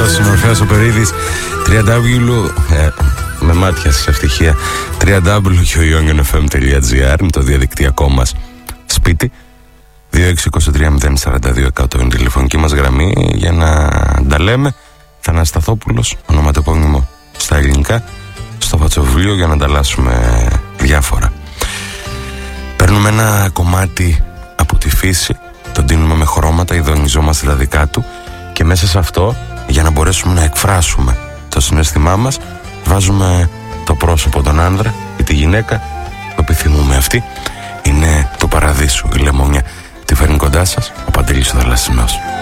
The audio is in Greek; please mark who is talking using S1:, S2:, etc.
S1: Θαλάσσιος είναι ο Ορφέας ο Περίδης. Με μάτια σε ευτυχία. www.youngfm.gr είναι το διαδικτυακό μας σπίτι. 2623-042 είναι τηλεφωνική μας γραμμή για να τα λέμε. Θανασταθόπουλος, ονοματεπώνυμο στα ελληνικά, στο Φατσοβουλίο, για να ανταλλάσσουμε διάφορα. Παίρνουμε ένα κομμάτι από τη φύση, το ντύνουμε με χρώματα, ειδονιζόμαστε τα δικά του και μέσα σε αυτό, για να μπορέσουμε να εκφράσουμε το συναίσθημά μας, βάζουμε το πρόσωπο των άνδρα ή τη γυναίκα που επιθυμούμε. Αυτή είναι του Παραδείσου η Λεμόνια. Τη φέρνει κοντά σας ο Παντελής ο Θαλασσινός.